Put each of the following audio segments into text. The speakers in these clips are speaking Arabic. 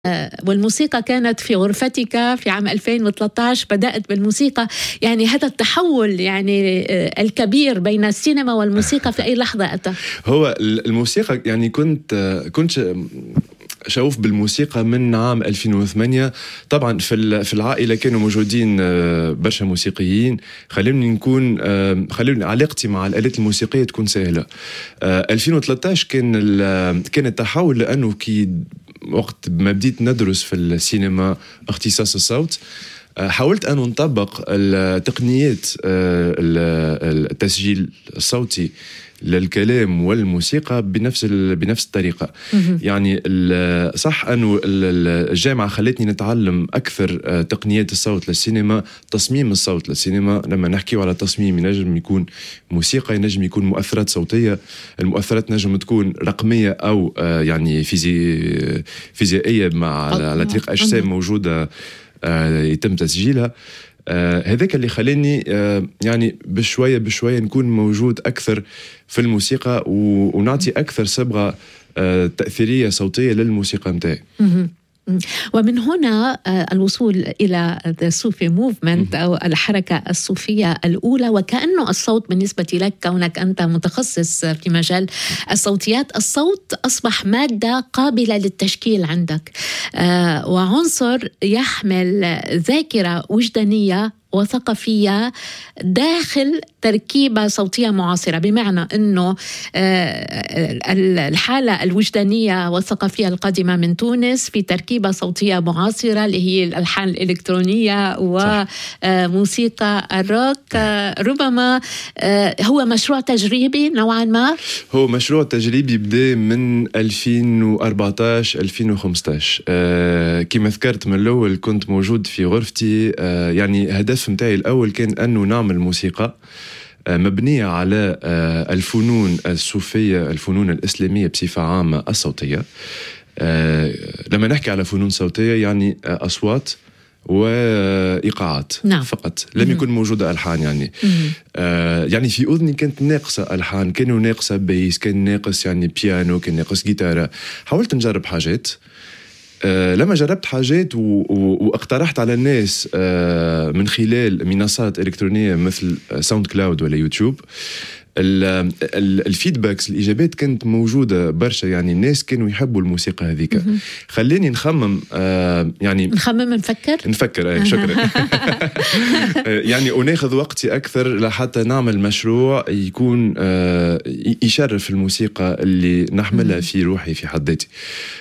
والموسيقى كانت في غرفتك في عام 2013 بدأت بالموسيقى. يعني هذا التحول يعني الكبير بين السينما والموسيقى في أي لحظة أتى؟ هو الموسيقى يعني كنت شغوف بالموسيقى من عام 2008. طبعا في العائلة كانوا موجودين برشا موسيقيين، خلوني علاقتي مع الآلات الموسيقية تكون سهلة. 2013 كان التحول، لأنه كي وقت ما بديت ندرس في السينما اختصاص الصوت، حاولت أن نطبق التقنيات التسجيل الصوتي للكلام والموسيقى بنفس الطريقة. يعني صح أنه الجامعة خلتني نتعلم أكثر تقنيات الصوت للسينما، تصميم الصوت للسينما. لما نحكيو على تصميم ينجم يكون موسيقى، ينجم يكون مؤثرات صوتية. المؤثرات نجم تكون رقمية أو يعني فيزيائية على طريق أجسام موجودة يتم تسجيلها. هذاك اللي خلاني يعني بشوية نكون موجود أكثر في الموسيقى ونعطي أكثر صبغة تأثيرية صوتية للموسيقى متاعي. ومن هنا الوصول إلى الصوفي موفمنت أو الحركة الصوفية الأولى. وكأنه الصوت بالنسبة لك، كونك أنت متخصص في مجال الصوتيات، الصوت أصبح مادة قابلة للتشكيل عندك، وعنصر يحمل ذاكرة وجدانية وثقافية داخل تركيبة صوتية معاصرة. بمعنى أنه الحالة الوجدانية والثقافية القادمة من تونس في تركيبة صوتية معاصرة اللي هي الألحان الإلكترونية وموسيقى الروك. ربما هو مشروع تجريبي نوعا ما. هو مشروع تجريبي بدأ من 2014-2015. كما ذكرت من الأول كنت موجود في غرفتي. يعني هدف متاعي الأول كان أنه نعمل موسيقى مبنية على الفنون الصوفية، الفنون الإسلامية بصفة عامة الصوتية. لما نحكي على فنون صوتية يعني أصوات وإيقاعات فقط، لم يكن موجودة ألحان. يعني يعني في أذني كانت ناقصة ألحان، كانوا ناقصة بيس، كان ناقص يعني بيانو، كان ناقص جيتارة. حاولت نجرب حاجات. لما جربت حاجات واقترحت على الناس من خلال منصات إلكترونية مثل ساوند كلاود ولا يوتيوب، الفيدباكس، الإجابات كانت موجودة برشا. يعني الناس كانوا يحبوا الموسيقى هذيك. خليني نخمم، يعني نفكر شكرا. يعني وناخذ وقتي أكثر لحتى نعمل مشروع يكون يشرف الموسيقى اللي نحملها في روحي في حد ذاتي.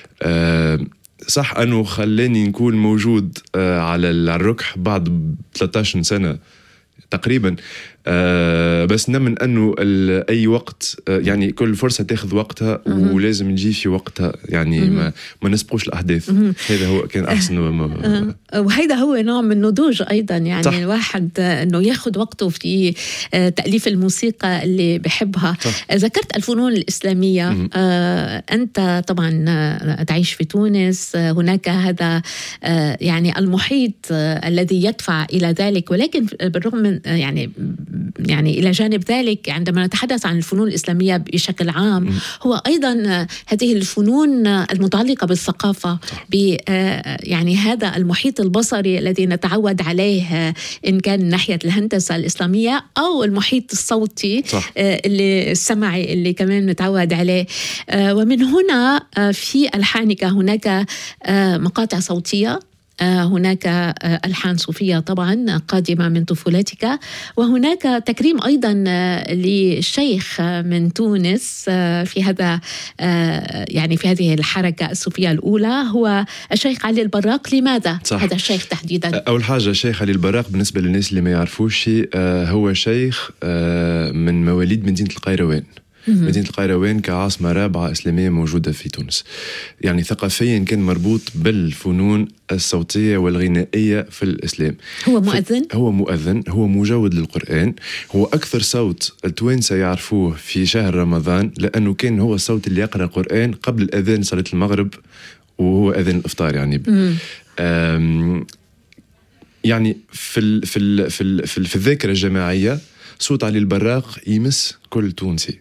صح أنه خلاني نكون موجود على الركح بعد 13 سنة تقريبا. بس نمن أنه أي وقت، يعني كل فرصة تأخذ وقتها ولازم نجي في وقتها. يعني ما نسبقوش الأحداث. هذا هو كان أحسن. وهذا هو نوع من النضوج أيضا. يعني صح. الواحد أنه يأخذ وقته في تأليف الموسيقى اللي بحبها. صح. ذكرت الفنون الإسلامية. أنت طبعا تعيش في تونس، هناك هذا يعني المحيط الذي يدفع إلى ذلك. ولكن بالرغم من يعني إلى جانب ذلك، عندما نتحدث عن الفنون الإسلامية بشكل عام، هو أيضا هذه الفنون المتعلقة بالثقافة، يعني هذا المحيط البصري الذي نتعود عليه، إن كان ناحية الهندسة الإسلامية أو المحيط الصوتي اللي السمعي اللي كمان نتعود عليه. ومن هنا في ألحانك هناك مقاطع صوتية، هناك ألحان صوفية طبعا قادمة من طفولتك، وهناك تكريم أيضا للشيخ من تونس في هذا يعني في هذه الحركة الصوفية الأولى، هو الشيخ علي البراق. لماذا هذا الشيخ تحديدا؟ أول حاجة الشيخ علي البراق بالنسبة للناس اللي ما يعرفوش، هو شيخ من مواليد مدينة القيروان. مدينة القيروان كعاصمة رابعة إسلامية موجودة في تونس. يعني ثقافيا كان مربوط بالفنون الصوتية والغنائية في الإسلام. هو مؤذن؟ هو مؤذن، هو مجود للقرآن، هو أكثر صوت التوانسة يعرفوه في شهر رمضان، لأنه كان هو الصوت اللي يقرأ القرآن قبل الأذان صلاة المغرب، وهو أذان الإفطار. يعني يعني في الذاكرة الجماعية صوت علي البراق يمس كل تونسي.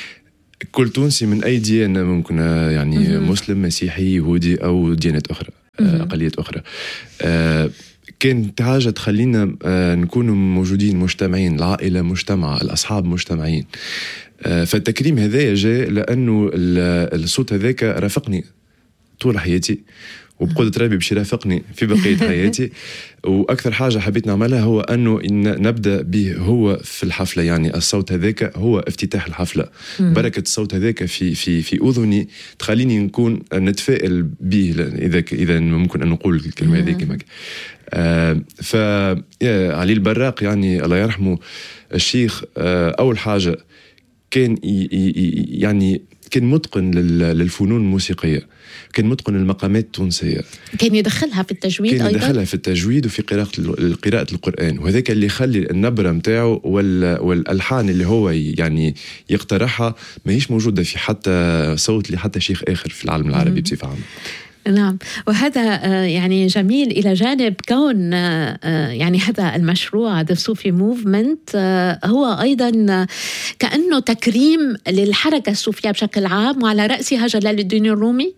كل تونسي من أي ديانة ممكن، يعني مسلم، مسيحي، يهودي أو ديانات أخرى. أقليات أخرى. كانت حاجة تخلينا نكون موجودين مجتمعين، العائلة مجتمعة، الأصحاب مجتمعين. فالتكريم هذا جاء لأنه الصوت هذاك رافقني طول حياتي، وبقدرة ربي باش يرافقني في بقية حياتي. وأكثر حاجة حبيت نعملها هو أنه نبدأ به هو في الحفلة، يعني الصوت هذاك هو افتتاح الحفلة. بركة الصوت هذاك في أذني تخليني نكون نتفائل به، إذا ممكن أن نقول الكلمة هذيك. فعلي البراق يعني الله يرحمه الشيخ، أول حاجة كان يعني كان متقن للفنون الموسيقية، كان متقن المقامات التونسية، كان يدخلها في التجويد كان أيضا، يدخلها في التجويد وفي قراءة القرآن. وهذاك اللي يخلي النبرة متاعه والألحان اللي هو يعني يقترحها ما هيش موجودة في حتى صوت لحتى شيخ آخر في العالم العربي بصفة عامة. نعم. وهذا يعني جميل، إلى جانب كون يعني هذا المشروع The Sufi Movement هو أيضا كأنه تكريم للحركة الصوفية بشكل عام، وعلى رأسها جلال الدين الرومي.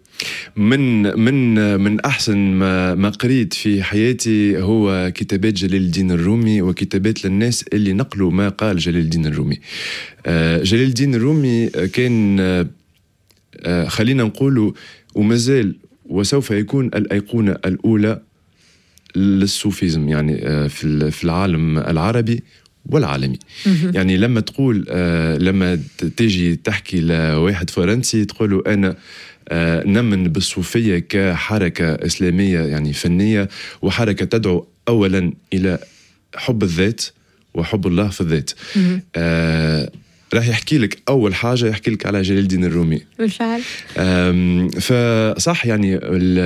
من أحسن ما قريت في حياتي هو كتابات جلال الدين الرومي، وكتابات للناس اللي نقلوا ما قال جلال الدين الرومي. جلال الدين الرومي كان خلينا نقولوا ومازال وسوف يكون الأيقونة الأولى للصوفيزم، يعني في العالم العربي والعالمي. يعني لما تقول لما تيجي تحكي لواحد فرنسي تقوله أنا نمن بالصوفية كحركة إسلامية يعني فنية، وحركة تدعو أولا إلى حب الذات وحب الله في الذات. راح يحكي لك أول حاجة يحكي لك على جلال الدين الرومي بالفعل. فصح يعني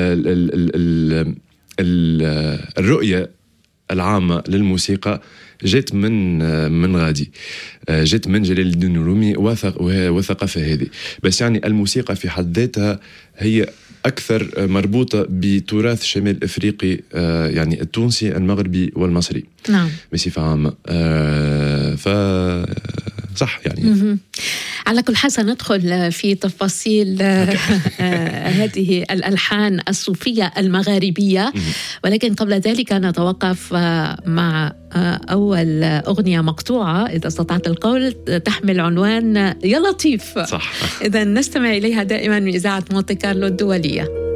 الرؤية العامة للموسيقى جت من غادي، جت من جلال الدين الرومي والثقافة هذه. بس يعني الموسيقى في حد ذاتها هي أكثر مربوطة بتراث شمال أفريقي، يعني التونسي المغربي والمصري. نعم بصفة عامة. صح يعني. على كل حال سندخل في تفاصيل هذه الألحان الصوفية المغاربية، ولكن قبل ذلك نتوقف مع أول أغنية مقطوعة إذا استطعت القول، تحمل عنوان يا لطيف. صح. إذا نستمع إليها دائما من إذاعة مونتي كارلو الدولية.